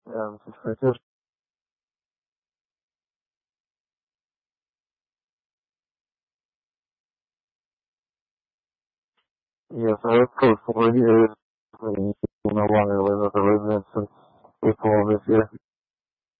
This is Francis. Yes, I have for 4 years. I no longer live at the residence since April of this year.